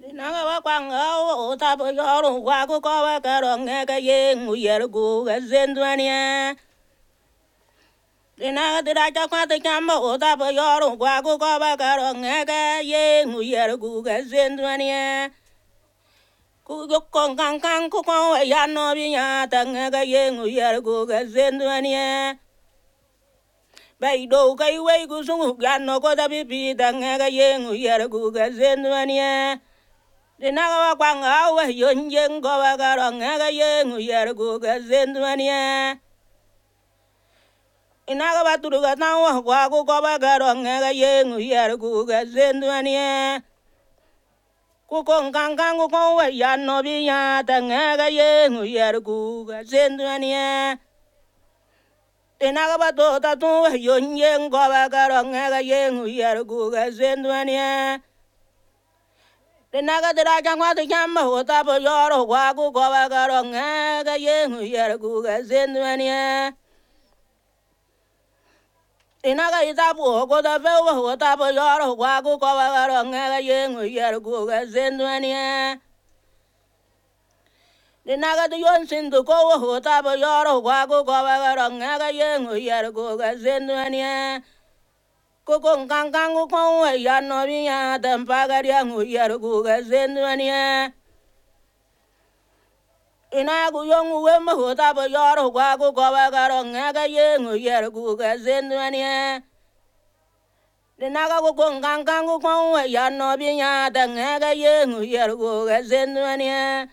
Naga wa kwang o ta bo yoro wa ko wa ka ro nga ka ye ngu yer gu ga zendwania. Naga de da cha kwa te cham o ta bo yoro wa ko wa ka ro nga ka ye ngu yer gu ga zendwania. Ku yo kon kang kang ku ko ya no bi nya ta nga ka ye ngu yer gu ga zendwania. Bai do kai wei gu su ya no ko da bi ta nga ka ye ngu yer gu ga zendwania. Di naga wa kwang awe yon yen go wa garong nga ye ngu yer gu ga zendwania. Inaga wa turu ga tan wa gu go wa garong nga ye ngu yer gu ga zendwania. Ku kong kang kang ku ko wa ya no bi ya ta nga ye ngu yer gu ga zendwania. Inaga wa to ta tu wa yon yen go wa garong nga ye ngu yer gu ga zendwania. Naga de da jang wa de jam ho ta bo yoro wa gu go wa ga ro nga ga ye ngu yer gu ga zendwania. Naga ita bo go da be wo ta bo yoro wa gu go wa ga ro nga ga ye ngu yer gu ga zendwania. Naga de yon sin du ko wo ta bo yoro wa gu go wa ga ro nga ga ye ngu yer gu ga zendwania. Kukong kang kang kukong wa ya no bi ya tampa ga dia ngu yer gu ga zendwania. Ina gu yong we ma ho ta bo yoro wa gu go wa ga ro nga ga ye ngu yer gu ga zendwania. Naga kukong kang kang kukong wa ya no bi ya ta nga ga ye ngu yer gu ga zendwania.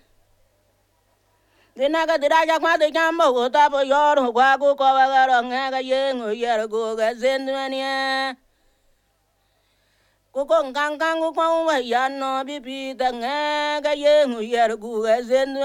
Naga dira ja kwa de jam ho ta bo yoro wa gu go wa ga ro nga ga ye ngu yer gu ga zendwania. Kukong kang kang kukong wa ya no bi ta nga ga ye ngu yer gu ga zendwania.